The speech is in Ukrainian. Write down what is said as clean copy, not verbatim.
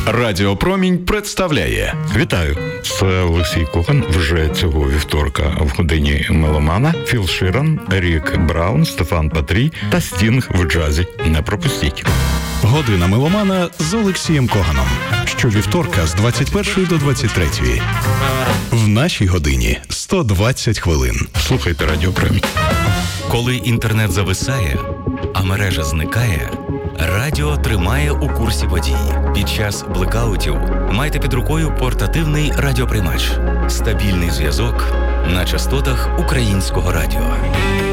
Радіо Промінь представляє. Вітаю, це Олексій Коган. Вже цього вівторка в годині меломана. Філ Ширан, Рік Браун, Стефан Патрій та Стінг в джазі. Не пропустіть. Година меломана з Олексієм Коганом. Щовівторка з 21 до 23. В нашій годині 120 хвилин. Слухайте Радіо Промінь. Коли інтернет зависає, а мережа зникає, радіо тримає у курсі подій. Під час блекаутів майте під рукою портативний радіоприймач. Стабільний зв'язок на частотах українського радіо.